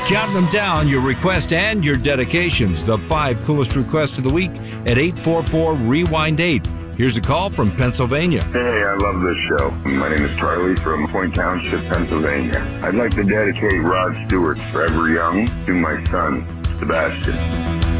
Counting them down, your request and your dedications. The 5 coolest requests of the week at 844-REWIND-8. Here's a call from Pennsylvania. Hey, I love this show. My name is Charlie from Point Township, Pennsylvania. I'd like to dedicate Rod Stewart, Forever Young, to my son, Sebastian.